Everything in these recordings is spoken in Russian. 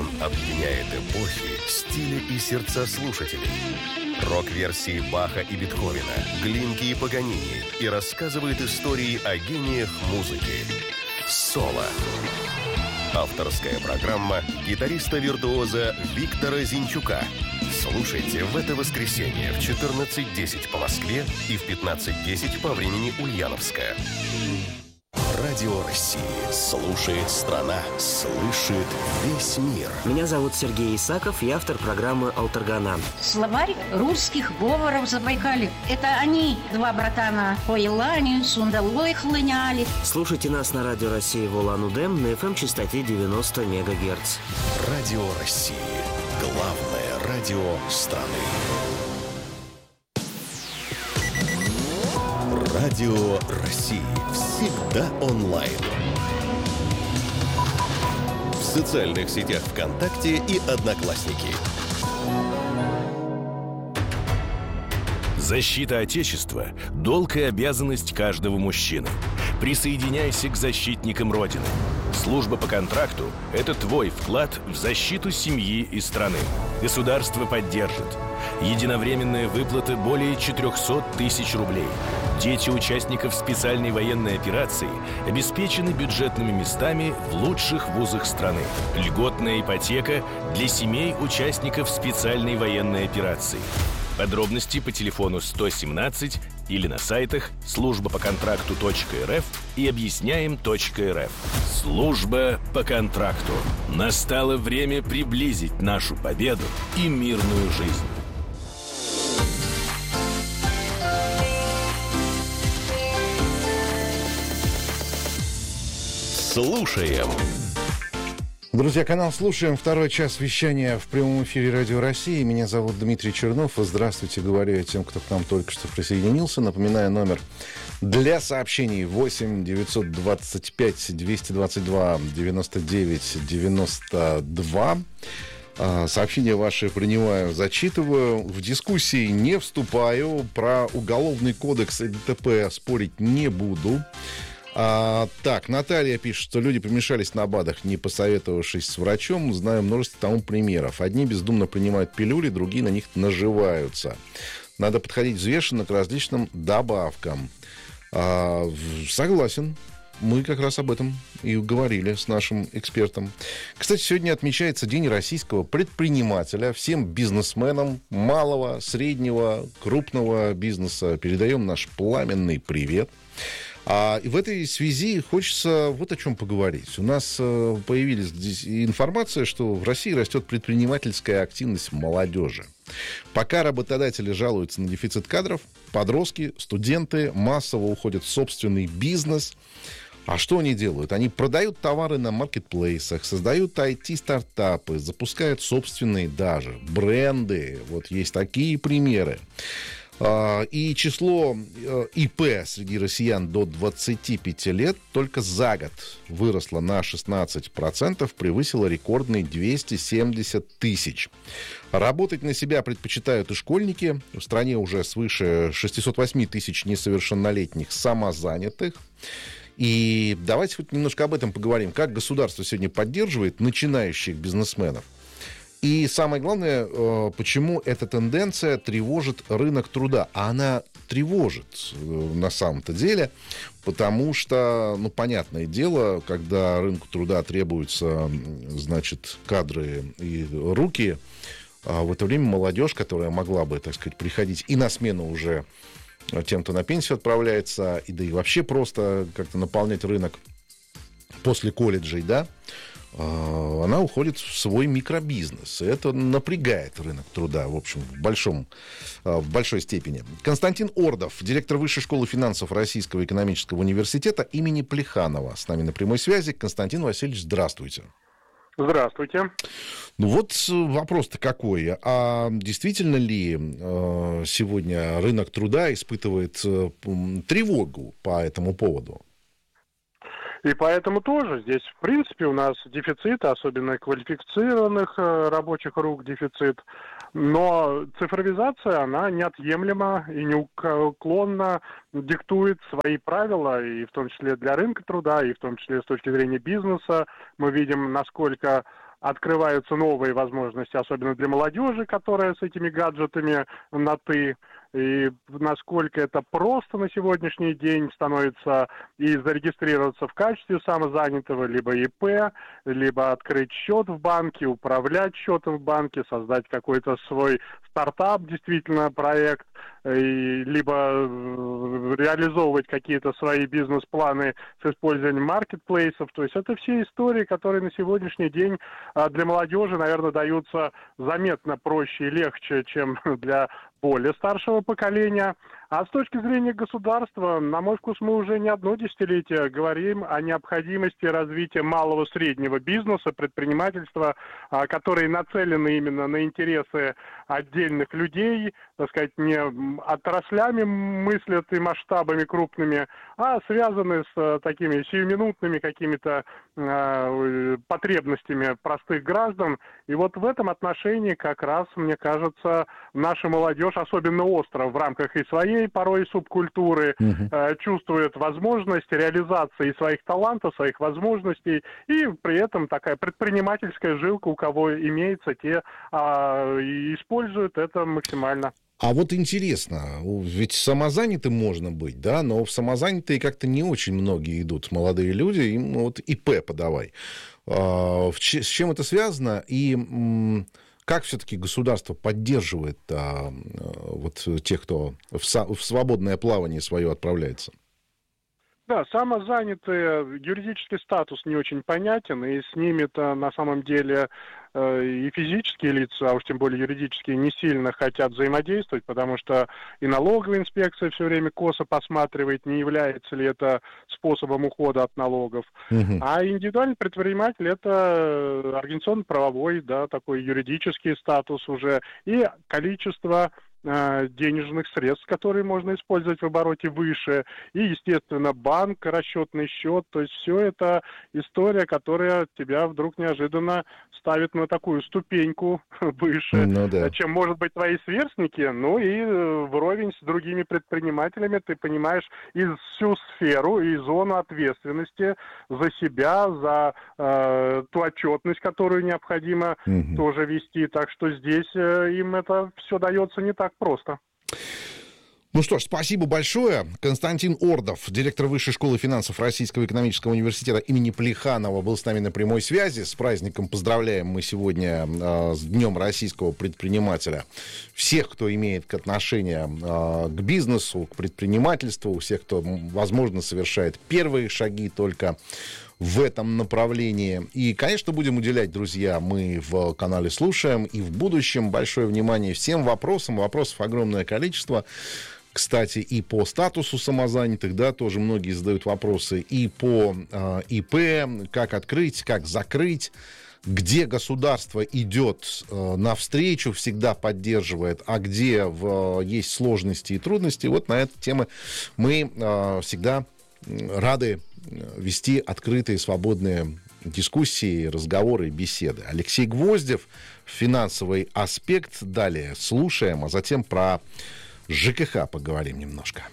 Он объединяет эпохи, стили и сердца слушателей. Рок-версии Баха и Бетховена, Глинки и Паганини и рассказывает истории о гениях музыки. Соло. Авторская программа гитариста-виртуоза Виктора Зинчука. Слушайте в это воскресенье в 14:10 по Москве и в 15:10 по времени Ульяновска. Радио России. Слушает страна. Слышит весь мир. Меня зовут Сергей Исаков, я автор программы «Алтаргана». Словарь русских говоров Забайкалья. Это они, два братана, по Елане, сундалой хлыняли. Слушайте нас на Радио России в Улан-Удэ на FM-частоте 90 МГц. Радио России. Главное радио страны. Радио России. Всегда онлайн. В социальных сетях ВКонтакте и Одноклассники. Защита Отечества – долг и обязанность каждого мужчины. Присоединяйся к защитникам Родины. Служба по контракту – это твой вклад в защиту семьи и страны. Государство поддержит. Единовременная выплата более 400 тысяч рублей. Дети участников специальной военной операции обеспечены бюджетными местами в лучших вузах страны. Льготная ипотека для семей участников специальной военной операции. Подробности по телефону 117 или на сайтах службапоконтракту.рф и объясняем.рф. Служба по контракту. Настало время приблизить нашу победу и мирную жизнь. Слушаем. Друзья, канал «Слушаем». Второй час вещания в прямом эфире Радио России. Меня зовут Дмитрий Чернов. Здравствуйте, говорю я тем, кто к нам только что присоединился. Напоминаю, номер для сообщений 8 925 222 99 92. Сообщения ваши принимаю, зачитываю. В дискуссии не вступаю. Про уголовный кодекс и ДТП спорить не буду. Так, Наталья пишет, что люди помешались на БАДах, не посоветовавшись с врачом. Знаю множество тому примеров. Одни бездумно принимают пилюли, другие на них наживаются. Надо подходить взвешенно к различным добавкам. Согласен. Мы как раз об этом и говорили с нашим экспертом. Кстати, сегодня отмечается День российского предпринимателя. Всем бизнесменам малого, среднего, крупного бизнеса передаем наш пламенный привет. И в этой связи хочется вот о чем поговорить. У нас появилась здесь информация, что в России растет предпринимательская активность молодежи. Пока работодатели жалуются на дефицит кадров, подростки, студенты массово уходят в собственный бизнес. А что они делают? Они продают товары на маркетплейсах, создают IT-стартапы, запускают собственные даже бренды. Вот есть такие примеры. И число ИП среди россиян до 25 лет только за год выросло на 16%, превысило рекордные 270 тысяч. Работать на себя предпочитают и школьники. В стране уже свыше 608 тысяч несовершеннолетних самозанятых. И давайте хоть немножко об этом поговорим. Как государство сегодня поддерживает начинающих бизнесменов? И самое главное, почему эта тенденция тревожит рынок труда. А она тревожит на самом-то деле, потому что, понятное дело, когда рынку труда требуются, значит, кадры и руки, в это время молодежь, которая могла бы, так сказать, приходить и на смену уже тем, кто на пенсию отправляется, и да и вообще просто как-то наполнять рынок после колледжей, да, она уходит в свой микробизнес. И это напрягает рынок труда, в общем, в большой степени. Константин Ордов, директор Высшей школы финансов Российского экономического университета имени Плеханова, с нами на прямой связи. Константин Васильевич, здравствуйте. Здравствуйте. Вот вопрос-то какой. А действительно ли сегодня рынок труда испытывает тревогу по этому поводу? И поэтому тоже здесь, в принципе, у нас дефицит, особенно квалифицированных рабочих рук дефицит. Но цифровизация, она неотъемлема и неуклонно диктует свои правила, и в том числе для рынка труда, и в том числе с точки зрения бизнеса. Мы видим, насколько открываются новые возможности, особенно для молодежи, которая с этими гаджетами на «ты». И насколько это просто на сегодняшний день становится и зарегистрироваться в качестве самозанятого, либо ИП, либо открыть счет в банке, управлять счетом в банке, создать какой-то свой стартап, действительно, проект, либо реализовывать какие-то свои бизнес-планы с использованием маркетплейсов. То есть это все истории, которые на сегодняшний день для молодежи, наверное, даются заметно проще и легче, чем для более старшего поколения. А с точки зрения государства, на мой вкус, мы уже не одно десятилетие говорим о необходимости развития малого среднего бизнеса, предпринимательства, которые нацелены именно на интересы отдельных людей, так сказать, не отраслями мыслят и масштабами крупными, а связаны с такими сиюминутными какими-то потребностями простых граждан. И вот в этом отношении как раз, мне кажется, наша молодежь особенно остро в рамках и своей порой субкультуры чувствует возможность реализации и своих талантов, своих возможностей, и при этом такая предпринимательская жилка, у кого имеется, те используют это максимально. А вот интересно, ведь самозанятым можно быть, да, но в самозанятые как-то не очень многие идут молодые люди, им вот ИП подавай. С чем это связано и как все-таки государство поддерживает вот тех, кто в свободное плавание свое отправляется? Да, самозанятые, юридический статус не очень понятен, и с ними-то на самом деле и физические лица, а уж тем более юридические, не сильно хотят взаимодействовать, потому что и налоговая инспекция все время косо посматривает, не является ли это способом ухода от налогов. А индивидуальный предприниматель — это организационно-правовой, да, такой юридический статус уже, и количество денежных средств, которые можно использовать в обороте выше, и, естественно, банк, расчетный счет, то есть все это история, которая тебя вдруг неожиданно ставит на такую ступеньку выше, чем, может быть, твои сверстники, ну и вровень с другими предпринимателями ты понимаешь и всю сферу, и зону ответственности за себя, за ту отчетность, которую необходимо тоже вести, так что здесь им это все дается не так просто. Ну что ж, спасибо большое. Константин Ордов, директор Высшей школы финансов Российского экономического университета имени Плеханова, был с нами на прямой связи. С праздником поздравляем мы сегодня с Днем российского предпринимателя. Всех, кто имеет отношение к бизнесу, к предпринимательству, всех, кто, возможно, совершает первые шаги только в этом направлении. И, конечно, будем уделять, друзья, мы в канале «Слушаем» и в будущем большое внимание всем вопросам. Вопросов огромное количество. Кстати, и по статусу самозанятых, да, тоже многие задают вопросы. И по ИП, как открыть, как закрыть. Где государство идет навстречу, всегда поддерживает, а где есть сложности и трудности. Вот на эту тему мы всегда рады вести открытые, свободные дискуссии, разговоры, беседы. Алексей Гвоздев, финансовый аспект. Далее слушаем, а затем про ЖКХ поговорим немножко.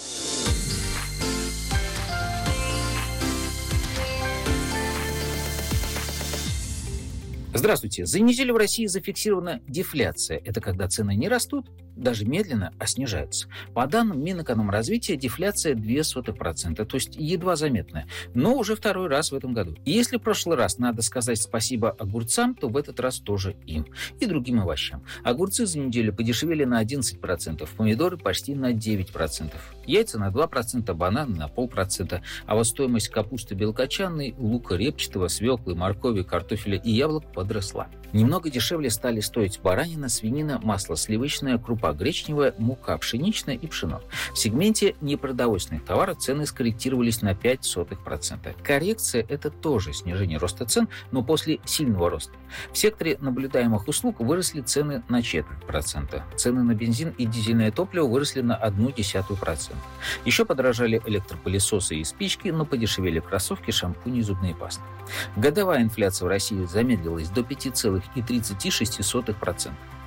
Здравствуйте. За неделю в России зафиксирована дефляция. Это когда цены не растут, даже медленно, а снижаются. По данным Минэкономразвития, дефляция 0,02%, то есть едва заметная, но уже второй раз в этом году. И если в прошлый раз надо сказать спасибо огурцам, то в этот раз тоже им и другим овощам. Огурцы за неделю подешевели на 11%, помидоры почти на 9%, яйца на 2%, бананы на 0,5%, а вот стоимость капусты белокочанной, лука репчатого, свеклы, моркови, картофеля и яблок подросла. Немного дешевле стали стоить баранина, свинина, масло сливочное, крупа гречневая, мука пшеничная и пшено. В сегменте непродовольственных товаров цены скорректировались на 0,05%. Коррекция – это тоже снижение роста цен, но после сильного роста. В секторе наблюдаемых услуг выросли цены на 0,25%. Цены на бензин и дизельное топливо выросли на 0,1%. Еще подорожали электропылесосы и спички, но подешевели кроссовки, шампуни и зубные пасты. Годовая инфляция в России замедлилась до 5,36%.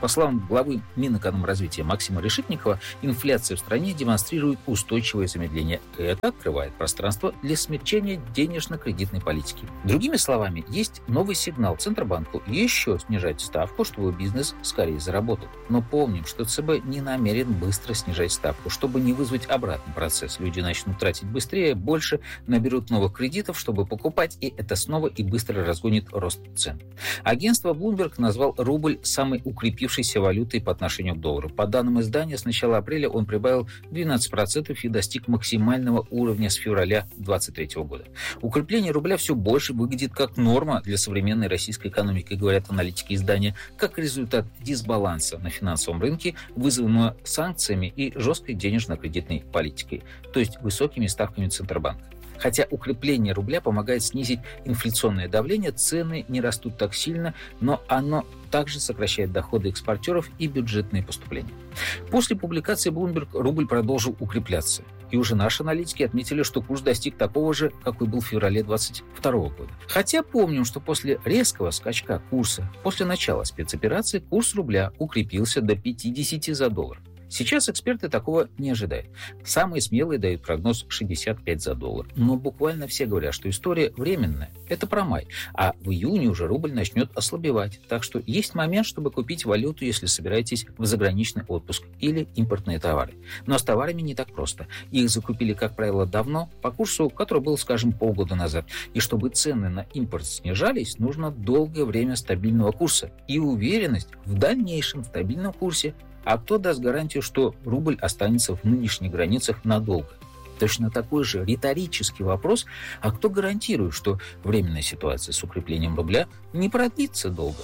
По словам главы Минэкономразвития Максима Решетникова, инфляция в стране демонстрирует устойчивое замедление. Это открывает пространство для смягчения денежно-кредитной политики. Другими словами, есть новый сигнал Центробанку еще снижать ставку, чтобы бизнес скорее заработал. Но помним, что ЦБ не намерен быстро снижать ставку, чтобы не вызвать обратный процесс. Люди начнут тратить быстрее, больше, наберут новых кредитов, чтобы покупать, и это снова и быстро разгонит рост цен. Агентство Bloomberg назвал рубль самой укрепившейся валютой по отношению к доллару. По данным издания, с начала апреля он прибавил 12% и достиг максимального уровня с февраля 2023 года. Укрепление рубля все больше выглядит как норма для современной российской экономики, говорят аналитики издания, как результат дисбаланса на финансовом рынке, вызванного санкциями и жесткой денежно-кредитной политикой, то есть высокими ставками Центробанка. Хотя укрепление рубля помогает снизить инфляционное давление, цены не растут так сильно, но оно также сокращает доходы экспортеров и бюджетные поступления. После публикации Bloomberg рубль продолжил укрепляться. И уже наши аналитики отметили, что курс достиг такого же, какой был в феврале 2022 года. Хотя помним, что после резкого скачка курса, после начала спецоперации, курс рубля укрепился до 50 за доллар. Сейчас эксперты такого не ожидают. Самые смелые дают прогноз 65 за доллар. Но буквально все говорят, что история временная. Это про май. А в июне уже рубль начнет ослабевать. Так что есть момент, чтобы купить валюту, если собираетесь в заграничный отпуск или импортные товары. Но с товарами не так просто. Их закупили, как правило, давно, по курсу, который был, скажем, полгода назад. И чтобы цены на импорт снижались, нужно долгое время стабильного курса и уверенность в дальнейшем стабильном курсе. А кто даст гарантию, что рубль останется в нынешних границах надолго? Точно такой же риторический вопрос, а кто гарантирует, что временная ситуация с укреплением рубля не продлится долго?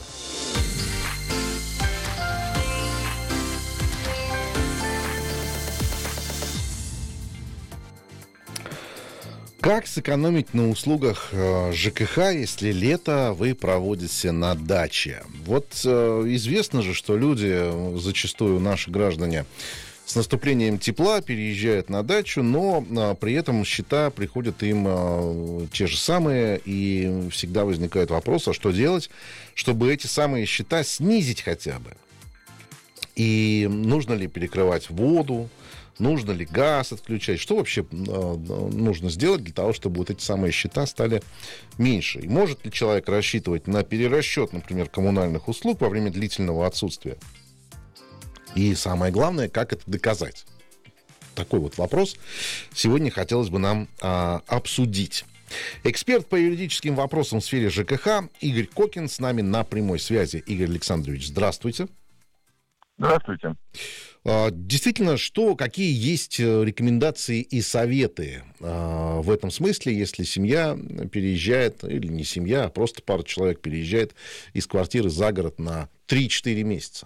Как сэкономить на услугах ЖКХ, если лето вы проводите на даче? Вот известно же, что люди, зачастую наши граждане, с наступлением тепла переезжают на дачу, но при этом счета приходят им те же самые, и всегда возникает вопрос, а что делать, чтобы эти самые счета снизить хотя бы? И нужно ли перекрывать воду? Нужно ли газ отключать? Что вообще нужно сделать для того, чтобы вот эти самые счета стали меньше? И может ли человек рассчитывать на перерасчет, например, коммунальных услуг во время длительного отсутствия? И самое главное, как это доказать? Такой вот вопрос сегодня хотелось бы нам обсудить. Эксперт по юридическим вопросам в сфере ЖКХ Игорь Кокин с нами на прямой связи. Игорь Александрович, здравствуйте. Здравствуйте. Действительно, какие есть рекомендации и советы в этом смысле, если семья переезжает, или не семья, а просто пара человек переезжает из квартиры за город на 3-4 месяца?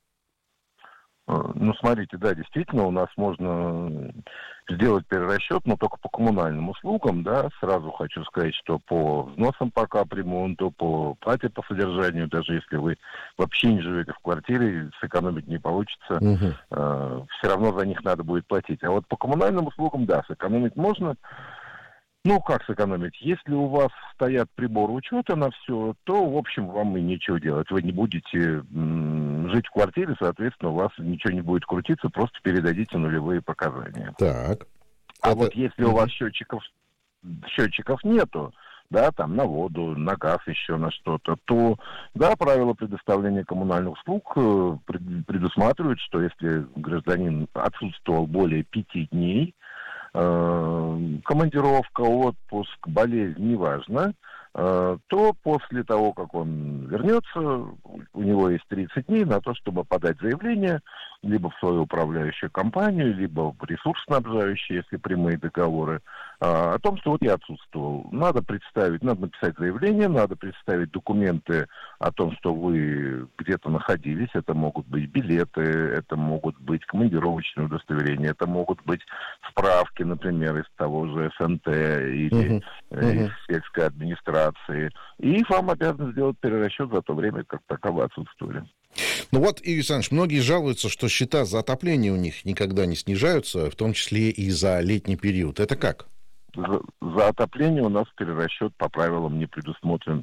Ну, смотрите, да, действительно, у нас можно сделать перерасчет, но только по коммунальным услугам, да, сразу хочу сказать, что по взносам по капремонту, по плате по содержанию, даже если вы вообще не живете в квартире, сэкономить не получится, все равно за них надо будет платить. А вот по коммунальным услугам, да, сэкономить можно. Ну, как сэкономить? Если у вас стоят приборы учета на все, то, в общем, вам и нечего делать. Вы не будете жить в квартире, соответственно, у вас ничего не будет крутиться, просто передадите нулевые показания. Так. Вот если у вас счетчиков нету, да, там на воду, на газ, еще на что-то, то, да, правила предоставления коммунальных услуг предусматривают, что если гражданин отсутствовал более 5 дней, командировка, отпуск, болезнь, неважно, то после того, как он вернется, у него есть 30 дней на то, чтобы подать заявление либо в свою управляющую компанию, либо в ресурсоснабжающие, если прямые договоры, о том, что вот я отсутствовал. Надо написать заявление, надо представить документы о том, что вы где-то находились. Это могут быть билеты, это могут быть командировочные удостоверения, это могут быть справки, например, из того же СНТ или из сельской администрации. И вам обязаны сделать перерасчет за то время, как вы отсутствовали. Ну вот, Игорь Александрович, многие жалуются, что счета за отопление у них никогда не снижаются, в том числе и за летний период. Это как? За отопление у нас перерасчет по правилам не предусмотрен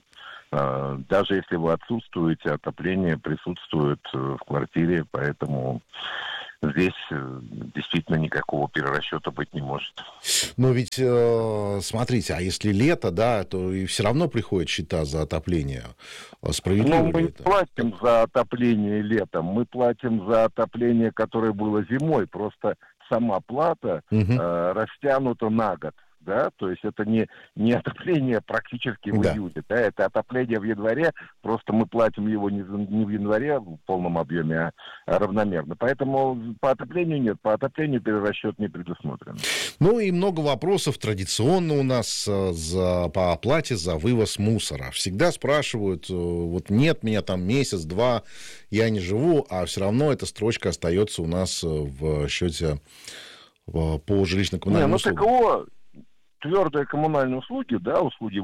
Даже если вы отсутствуете, отопление присутствует в квартире, поэтому здесь действительно никакого перерасчета быть не может. Но ведь, смотрите, а если лето, да, то и все равно приходят счета за отопление. Справедливо мы не платим за отопление летом, мы платим за отопление, которое было зимой. Просто сама плата растянута на год. Да, то есть это не отопление практически в июле, да, это отопление в январе, просто мы платим его не в январе в полном объеме, а равномерно. Поэтому по отоплению нет, по отоплению перерасчет не предусмотрен. Ну и много вопросов традиционно у нас по оплате за вывоз мусора. Всегда спрашивают, вот нет, меня там месяц-два, я не живу, а все равно эта строчка остается у нас в счете по жилищно-коммунальным услугам. Твердые коммунальные услуги, да, услуги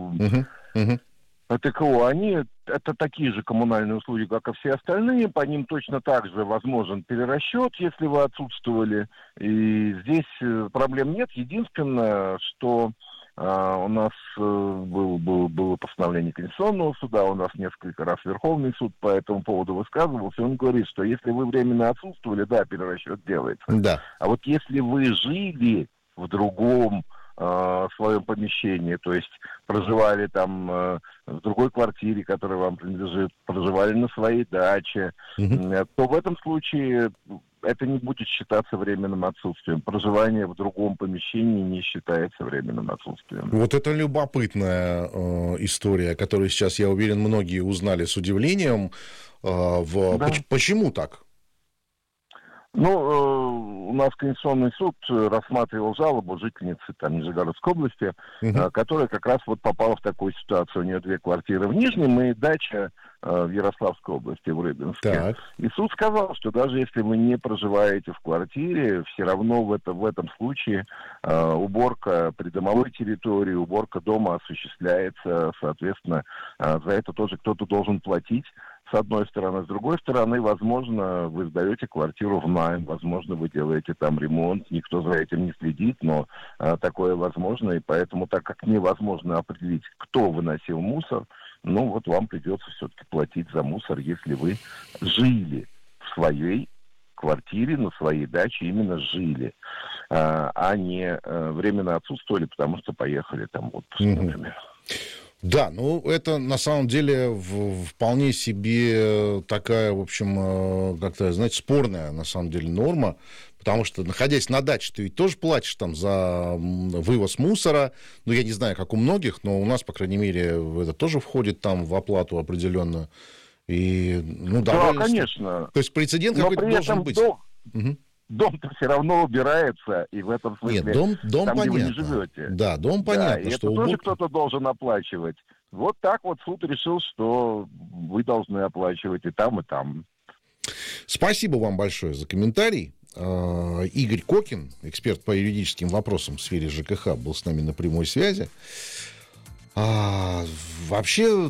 ТКО, они это такие же коммунальные услуги, как и все остальные. По ним точно так же возможен перерасчет, если вы отсутствовали. И здесь проблем нет. Единственное, что у нас было постановление Конституционного суда, у нас несколько раз Верховный суд по этому поводу высказывался. Он говорит, что если вы временно отсутствовали, да, перерасчет делается. Да. А вот если вы жили в другом своем помещении, то есть проживали там в другой квартире, которая вам принадлежит, проживали на своей даче, то в этом случае это не будет считаться временным отсутствием. Проживание в другом помещении не считается временным отсутствием. Вот это любопытная история, которую сейчас, я уверен, многие узнали с удивлением. Да. Почему так? У нас Конституционный суд рассматривал жалобу жительницы Нижегородской области, которая как раз вот попала в такую ситуацию. У нее 2 квартиры в Нижнем и дача в Ярославской области, в Рыбинске. Так. И суд сказал, что даже если вы не проживаете в квартире, все равно в этом случае уборка придомовой территории, уборка дома осуществляется, соответственно, за это тоже кто-то должен платить. С одной стороны. С другой стороны, возможно, вы сдаете квартиру в найм, возможно, вы делаете там ремонт, никто за этим не следит, но такое возможно, и поэтому, так как невозможно определить, кто выносил мусор, вот вам придется все-таки платить за мусор, если вы жили в своей квартире, на своей даче, именно жили, а не временно отсутствовали, потому что поехали там в отпуск, например. Да, это на самом деле вполне себе такая, в общем, как-то, знаете, спорная на самом деле норма, потому что, находясь на даче, ты ведь тоже платишь там за вывоз мусора, я не знаю, как у многих, но у нас, по крайней мере, это тоже входит там в оплату определенную. И, да, конечно. То есть прецедент какой-то должен быть. Дом-то все равно убирается, и в этом смысле, нет, дом там, понятно. где вы не живете. Да, дом понятно. И что это тоже кто-то должен оплачивать. Вот так вот суд решил, что вы должны оплачивать и там, и там. Спасибо вам большое за комментарий. Игорь Кокин, эксперт по юридическим вопросам в сфере ЖКХ, был с нами на прямой связи. Вообще,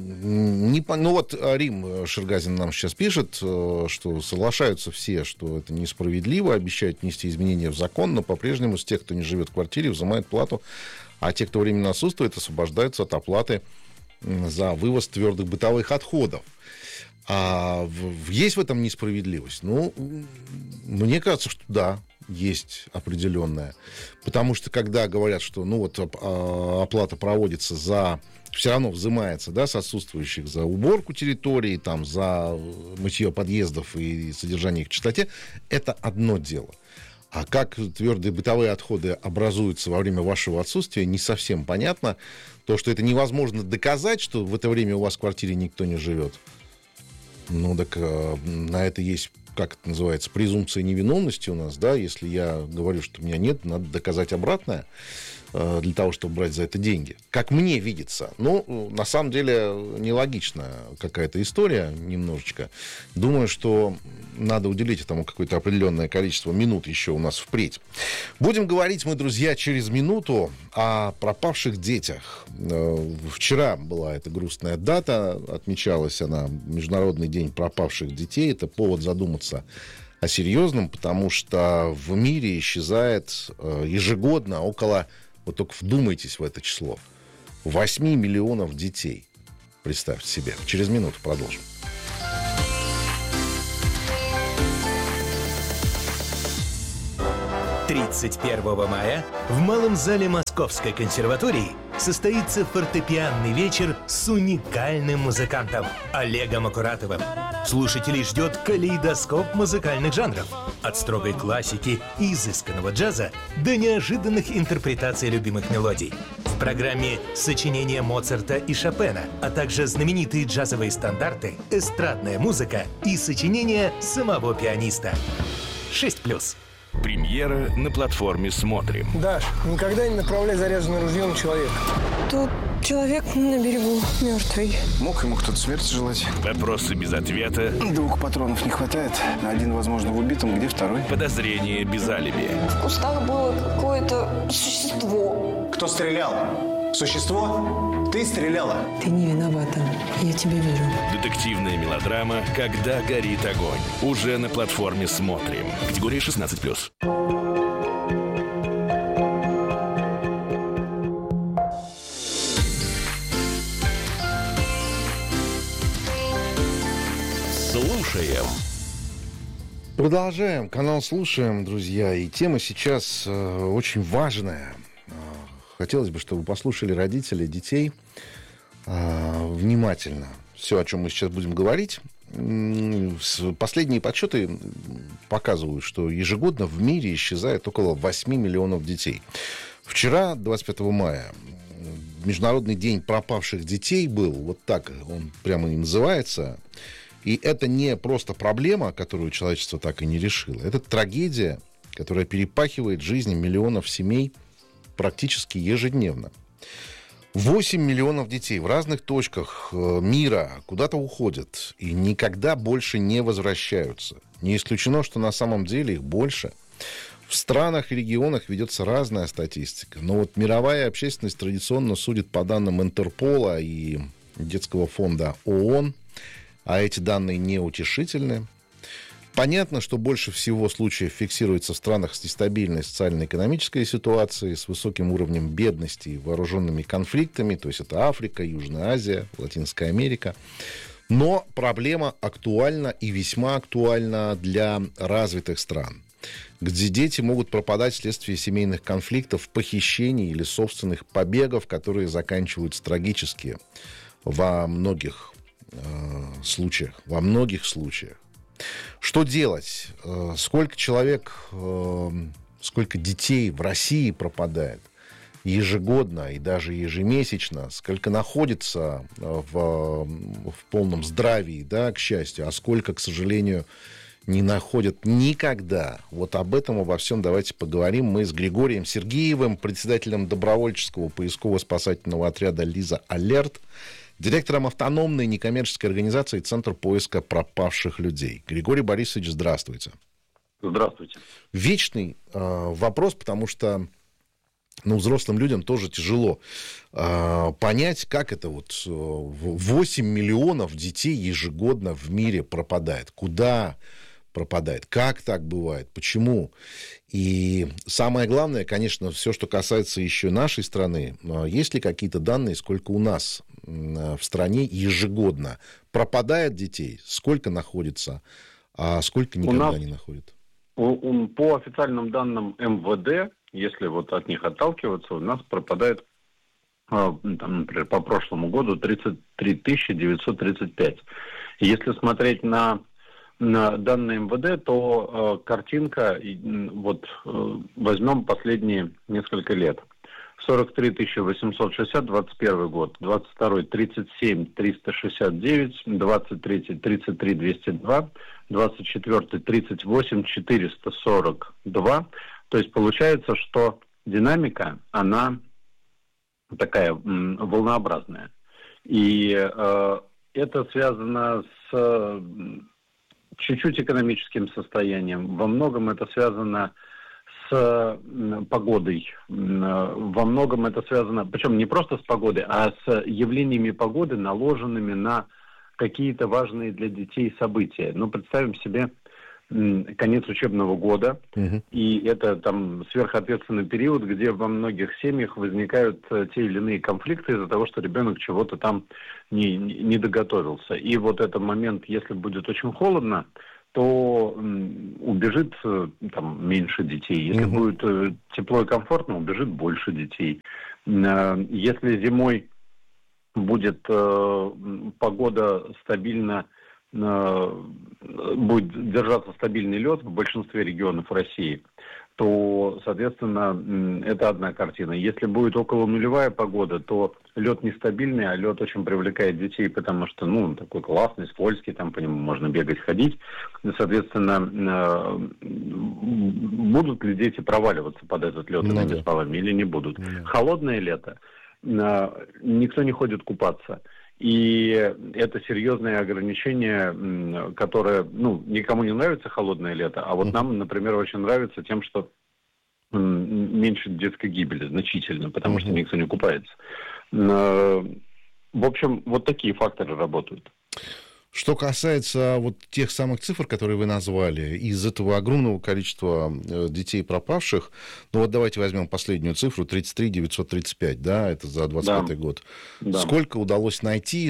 Рим Шергазин нам сейчас пишет, что соглашаются все, что это несправедливо, обещают внести изменения в закон, но по-прежнему с тех, кто не живет в квартире, взимают плату, а те, кто временно отсутствует, освобождаются от оплаты за вывоз твердых бытовых отходов. Есть в этом несправедливость? Мне кажется, что да, есть определенная. Потому что когда говорят, что оплата проводится все равно взимается, с отсутствующих за уборку территории, за мытье подъездов и содержание их в чистоте, это одно дело. А как твердые бытовые отходы образуются во время вашего отсутствия, не совсем понятно. То, что это невозможно доказать, что в это время у вас в квартире никто не живет. На это есть, как это называется, презумпция невиновности у нас, если я говорю, что у меня нет, надо доказать обратное для того, чтобы брать за это деньги. Как мне видится. На самом деле, нелогичная какая-то история немножечко. Думаю, что надо уделить этому какое-то определенное количество минут еще у нас впредь. Будем говорить мы, друзья, через минуту о пропавших детях. Вчера была эта грустная дата, отмечалась она, Международный день пропавших детей. Это повод задуматься о серьезном, потому что в мире исчезает ежегодно около, вот только вдумайтесь в это число, 8 миллионов детей. Представьте себе. Через минуту продолжим. «31 мая в Малом зале Московской консерватории состоится фортепианный вечер с уникальным музыкантом Олегом Акуратовым. Слушателей ждет калейдоскоп музыкальных жанров. От строгой классики и изысканного джаза до неожиданных интерпретаций любимых мелодий. В программе сочинения Моцарта и Шопена, а также знаменитые джазовые стандарты, эстрадная музыка и сочинения самого пианиста. 6+. Премьера на платформе «Смотрим». Даш, никогда не направляй заряженное ружье на человека. Тут человек на берегу мертвый. Мог ему кто-то смерти желать? Вопросы без ответа. 2 патронов не хватает. Один, возможно, в убитом, где второй? Подозрение без алиби. В кустах было какое-то существо. Кто стрелял? Существо? Ты стреляла? Ты не виновата. Я тебе верю. Детективная мелодрама «Когда горит огонь». Уже на платформе «Смотрим». Категория 16+. Слушаем. Продолжаем. Канал «Слушаем», друзья. И тема сейчас очень важная. Хотелось бы, чтобы послушали родители детей внимательно все, о чем мы сейчас будем говорить. Последние подсчеты показывают, что ежегодно в мире исчезает около 8 миллионов детей. Вчера, 25 мая, Международный день пропавших детей был. Вот так он прямо и называется. И это не просто проблема, которую человечество так и не решило. Это трагедия, которая перепахивает жизни миллионов семей практически ежедневно. 8 миллионов детей в разных точках мира куда-то уходят и никогда больше не возвращаются. Не исключено, что на самом деле их больше. В странах и регионах ведется разная статистика. Но вот мировая общественность традиционно судит по данным Интерпола и Детского фонда ООН, а эти данные неутешительны. Понятно, что больше всего случаев фиксируется в странах с нестабильной социально-экономической ситуацией, с высоким уровнем бедности и вооруженными конфликтами, то есть это Африка, Южная Азия, Латинская Америка. Но проблема актуальна и весьма актуальна для развитых стран, где дети могут пропадать вследствие семейных конфликтов, похищений или собственных побегов, которые заканчиваются трагически во многих случаях. Что делать? Сколько детей в России пропадает ежегодно и даже ежемесячно? Сколько находится в полном здравии, да, к счастью, а сколько, к сожалению, не находят никогда? Вот об этом, обо всем давайте поговорим. Мы с Григорием Сергеевым, председателем добровольческого поисково-спасательного отряда «Лиза Алерт», директором автономной некоммерческой организации «Центр поиска пропавших людей». Григорий Борисович, здравствуйте. Здравствуйте. Вечный вопрос, потому что взрослым людям тоже тяжело понять, как это 8 миллионов детей ежегодно в мире пропадает. Куда пропадает? Как так бывает? Почему? И самое главное, конечно, все, что касается еще нашей страны. Есть ли какие-то данные, сколько у нас в стране ежегодно пропадает детей? Сколько находится, а сколько никогда не находит? По официальным данным МВД, если от них отталкиваться, у нас пропадает, например, по прошлому году 33 935. Если смотреть на данные МВД, то картинка, возьмем последние несколько лет. 43 860, 21 год, 22 37 369, 23 33 202, 24 38 442. То есть получается, что динамика, она такая волнообразная. И это связано с чуть-чуть экономическим состоянием. Во многом это связано с погодой. Во многом это связано, причем не просто с погодой, а с явлениями погоды, наложенными на какие-то важные для детей события. Представим себе, конец учебного года, и это там сверхответственный период, где во многих семьях возникают те или иные конфликты из-за того, что ребенок чего-то там не доготовился. И вот этот момент, если будет очень холодно, то убежит там меньше детей. Если будет тепло и комфортно, убежит больше детей. Если зимой будет погода стабильна, будет держаться стабильный лед в большинстве регионов России, то, соответственно, это одна картина. Если будет околонулевая погода, то лед нестабильный, а лед очень привлекает детей, потому что, он такой классный, скользкий, там по нему можно бегать, ходить. Соответственно, будут ли дети проваливаться под этот лед, иными словами, или не будут? Холодное лето, никто не ходит купаться. И это серьезное ограничение, которое, никому не нравится холодное лето, а вот нам, например, очень нравится тем, что меньше детской гибели значительно, потому что никто не купается. В общем, вот такие факторы работают. Что касается вот тех самых цифр, которые вы назвали, из этого огромного количества детей пропавших, давайте возьмем последнюю цифру, 33 935, да, это за 25 год. Да. Сколько удалось найти,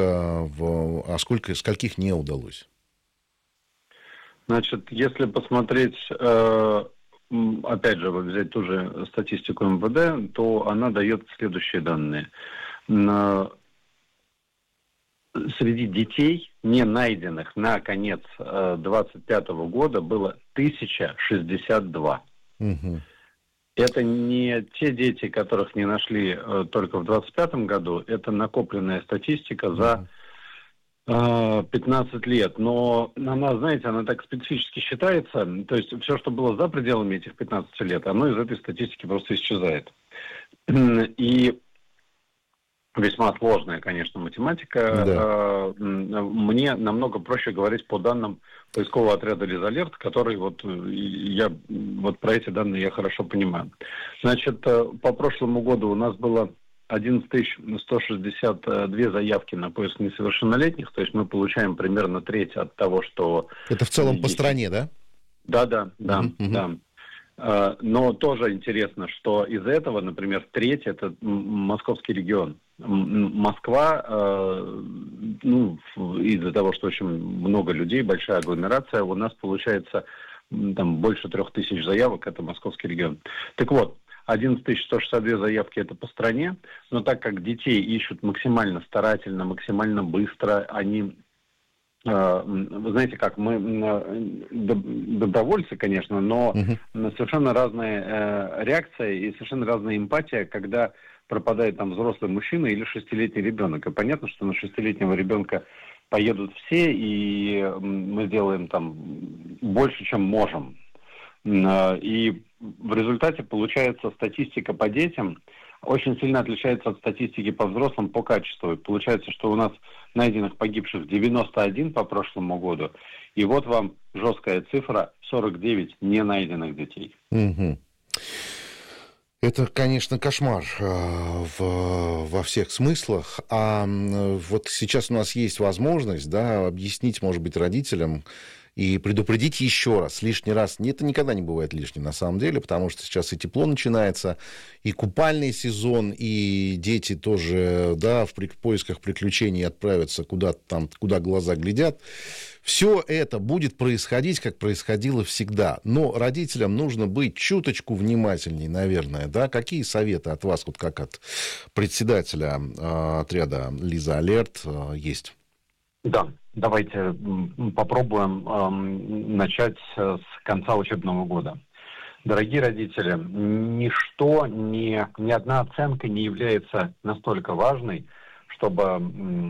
скольких не удалось? Значит, если посмотреть, опять же, взять ту же статистику МВД, то она дает следующие данные. Среди детей, не найденных на конец 2025 года, было 1062. Это не те дети, которых не нашли только в 2025 году, это накопленная статистика за 15 лет. Но она, знаете, она так специфически считается, то есть все, что было за пределами этих 15 лет, оно из этой статистики просто исчезает. И весьма сложная, конечно, математика. Да. Мне намного проще говорить по данным поискового отряда «Лизалерт», который про эти данные я хорошо понимаю. Значит, по прошлому году у нас было 11 162 заявки на поиск несовершеннолетних, то есть мы получаем примерно треть от того, что... Это в целом по стране, да? Да. Но тоже интересно, что из этого, например, треть – это московский регион. Москва, из-за того, что очень много людей, большая агломерация, у нас получается там больше 3000 заявок, это московский регион. Так вот, 11 162 заявки – это по стране, но так как детей ищут максимально старательно, максимально быстро, они... Вы знаете как, мы добровольцы, конечно, но совершенно разная реакция и совершенно разная эмпатия, когда пропадает там взрослый мужчина или 6-летний ребенок. И понятно, что на 6-летнего ребенка поедут все, и мы сделаем там больше, чем можем. И в результате получается статистика по детям очень сильно отличается от статистики по взрослым по качеству. И получается, что у нас найденных погибших 91 по прошлому году, и вот вам жесткая цифра 49 не найденных детей. Это, конечно, кошмар во всех смыслах. А вот сейчас у нас есть возможность, объяснить, может быть, родителям и предупредить еще раз, лишний раз. Это никогда не бывает лишним, на самом деле, потому что сейчас и тепло начинается, и купальный сезон, и дети тоже, в поисках приключений отправятся куда-то там, куда глаза глядят. Все это будет происходить, как происходило всегда. Но родителям нужно быть чуточку внимательней, наверное, Какие советы от вас, вот как от председателя отряда «Лизалерт» есть? Да, давайте попробуем начать с конца учебного года. Дорогие родители, ничто, ни одна оценка не является настолько важной, чтобы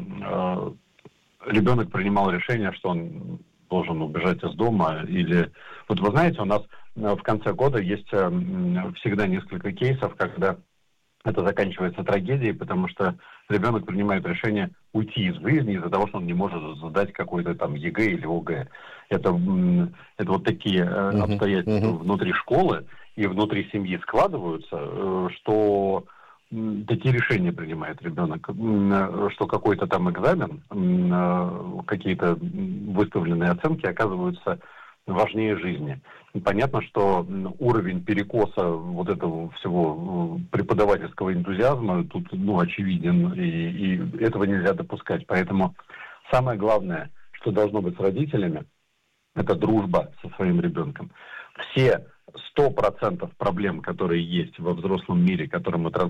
ребенок принимал решение, что он должен убежать из дома. Или вот вы знаете, у нас в конце года есть всегда несколько кейсов, когда это заканчивается трагедией, потому что ребенок принимает решение уйти из жизни из-за того, что он не может сдать какой-то там ЕГЭ или ОГЭ. Это вот такие обстоятельства внутри школы и внутри семьи складываются, что такие решения принимает ребенок, что какой-то там экзамен, какие-то выставленные оценки оказываются важнее жизни. И понятно, что уровень перекоса вот этого всего преподавательского энтузиазма тут, очевиден, и этого нельзя допускать. Поэтому самое главное, что должно быть с родителями, это дружба со своим ребенком. Все 100% проблем, которые есть во взрослом мире, которые мы